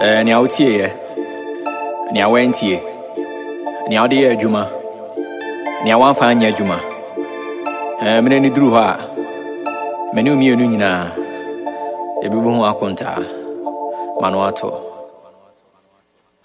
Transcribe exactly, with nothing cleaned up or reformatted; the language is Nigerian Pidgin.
Eh, ni autie ye. Ni awentie. Ni awde ye adwuma. Ni awanfa anya adwuma. Eh, mene ni duru ha. Mene umi enu nyina. Ebibu ho akonta. Mano ato.